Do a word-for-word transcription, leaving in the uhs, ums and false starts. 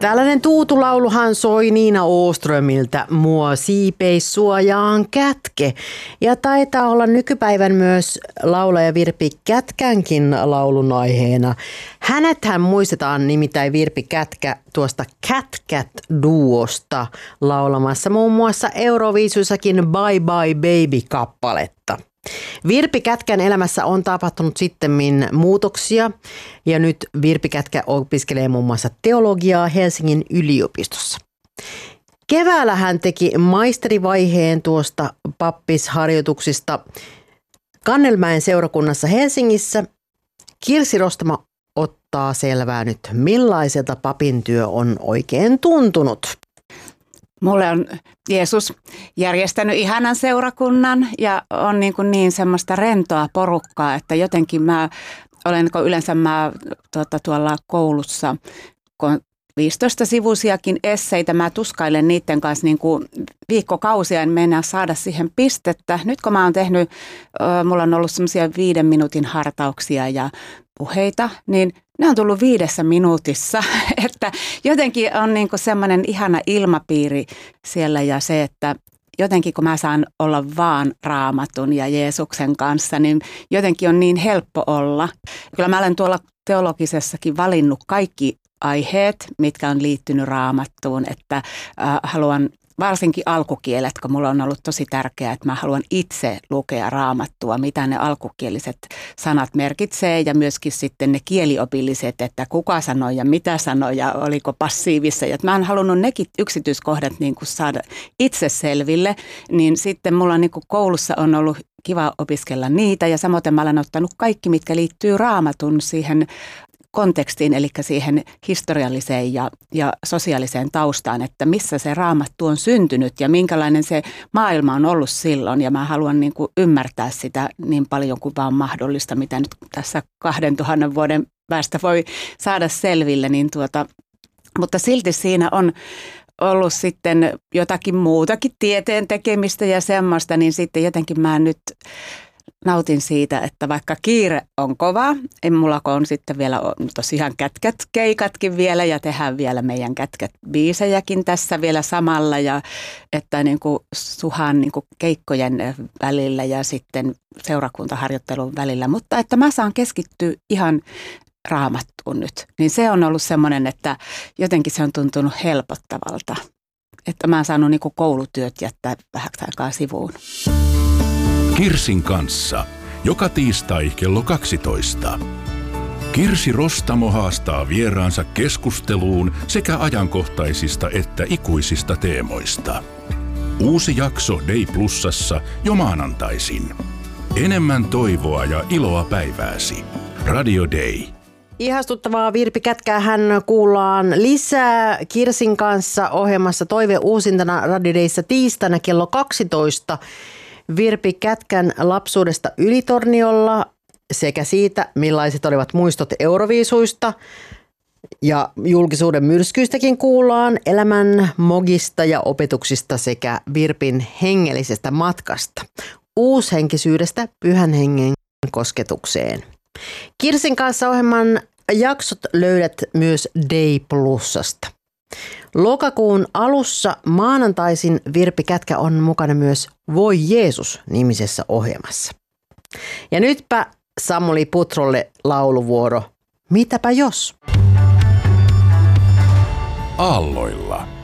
Tällainen tuutulauluhan soi Niina Åströmiltä Mua siipeissuojaan kätke. Ja taitaa olla nykypäivän myös laulaja Virpi Kätkänkin laulun aiheena. Hänethän muistetaan nimittäin Virpi Kätkä tuosta Cat Cat-duosta laulamassa muun muassa Euroviisuissakin Bye Bye Baby-kappaletta. Virpi Kätkän elämässä on tapahtunut sittemmin muutoksia ja nyt Virpi Kätkä opiskelee muun muassa teologiaa Helsingin yliopistossa. Keväällä hän teki maisterivaiheen tuosta pappisharjoituksista Kannelmäen seurakunnassa Helsingissä. Kirsi Rostamo ottaa selvää nyt, millaiselta papin työ on oikein tuntunut. Mulle on Jeesus järjestänyt ihanan seurakunnan ja on niin, kuin niin semmoista rentoa porukkaa, että jotenkin mä olen, kun yleensä mä tuota, tuolla koulussa, kun viisitoista sivuisiakin esseitä, mä tuskailen niiden kanssa niin kuin viikkokausia, en mennä saada siihen pistettä. Nyt kun mä oon tehnyt, mulla on ollut semmoisia viiden minuutin hartauksia ja puheita, niin ne on tullut viidessä minuutissa, että jotenkin on niin kuin semmoinen ihana ilmapiiri siellä ja se, että jotenkin kun mä saan olla vaan Raamatun ja Jeesuksen kanssa, niin jotenkin on niin helppo olla. Kyllä mä olen tuolla teologisessakin valinnut kaikki aiheet, mitkä on liittynyt Raamattuun, että äh, haluan varsinkin alkukielet, kun mulla on ollut tosi tärkeää, että mä haluan itse lukea Raamattua, mitä ne alkukieliset sanat merkitsee ja myöskin sitten ne kieliopilliset, että kuka sanoi ja mitä sanoi ja oliko passiivissa. Ja mä oon halunnut nekin yksityiskohdat niin kuin saada itse selville, niin sitten mulla niin kuin koulussa on ollut kiva opiskella niitä ja samoin mä olen ottanut kaikki, mitkä liittyy Raamatun siihen kontekstiin, eli siihen historialliseen ja, ja sosiaaliseen taustaan, että missä se Raamattu on syntynyt ja minkälainen se maailma on ollut silloin. Ja mä haluan niin kuin ymmärtää sitä niin paljon kuin vaan mahdollista, mitä nyt tässä kahden tuhannen vuoden päästä voi saada selville. Niin tuota, mutta silti siinä on ollut sitten jotakin muutakin tieteen tekemistä ja semmoista, niin sitten jotenkin mä nyt nautin siitä, että vaikka kiire on kova, en mulla on sitten vielä tosiaan kätkät keikatkin vielä ja tehdään vielä meidän kätkät biisejäkin tässä vielä samalla ja että niin kuin suhan niin kuin keikkojen välillä ja sitten seurakuntaharjoittelun välillä, mutta että mä saan keskittyä ihan Raamattuun nyt, niin se on ollut semmoinen, että jotenkin se on tuntunut helpottavalta, että mä oon saanut niin kuin koulutyöt jättää vähäksi aikaa sivuun. Kirsin kanssa. Joka tiistai kello kaksitoista. Kirsi Rostamo haastaa vieraansa keskusteluun sekä ajankohtaisista että ikuisista teemoista. Uusi jakso Day Plusassa jo maanantaisin. Enemmän toivoa ja iloa päivääsi. Radio Day. Ihastuttavaa Virpi Kätkää hän kuullaan lisää Kirsin kanssa ohjelmassa Toive uusintana Radio Dayssä tiistaina kello kaksitoista. Virpi Kätkän lapsuudesta Ylitorniolla sekä siitä, millaiset olivat muistot Euroviisuista ja julkisuuden myrskyistäkin kuullaan, elämän mogista ja opetuksista sekä Virpin hengellisestä matkasta, uushenkisyydestä pyhän hengen kosketukseen. Kirsin kanssa ohjelman jaksot löydät myös Day Plusasta. Lokakuun alussa maanantaisin Virpi Kätkä on mukana myös Voi Jeesus-nimisessä ohjelmassa. Ja nytpä Samuli Putrolle lauluvuoro Mitäpä jos? Aalloilla.